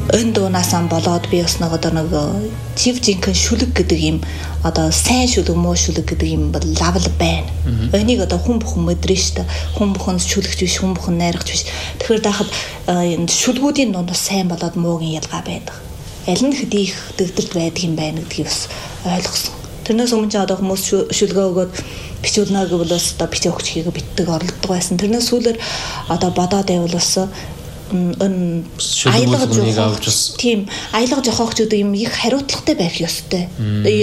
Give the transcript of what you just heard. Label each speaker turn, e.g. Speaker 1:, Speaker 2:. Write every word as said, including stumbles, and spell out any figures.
Speaker 1: өн дуунасаа болоод би бас нэг одоо нэг жив жинхэн шүлэг гэдэг юм одоо сайн шүлэг муу шүлэг гэдэг юм бол лавл байна. Энийг одоо хүн бүхэн мэдрэн шүү дээ. Хүн бүхэн шүлэгч биш, хүн бүхэн найрагч биш. Тэгэхээр даахад энэ шүлгүүдийн дунд бас сайн болоод муугийн ялгаа байдаг. Аль нь хэдий их дэгдэрт байдаг юм байна гэдгийг бас ойлгосон. Тэрнээс өмнө ч одоо хүмүүс шүлгээ өгөөд бичүүлнэ гэвэл бас одоо бичээ өгч хийгээ битдэг оролддог байсан. Тэрнээс сүүлээр одоо бодоод байвал бас эн аялга жоох тийм аялга жоохч гэдэг юм их хариуцлагатай байх ёстой.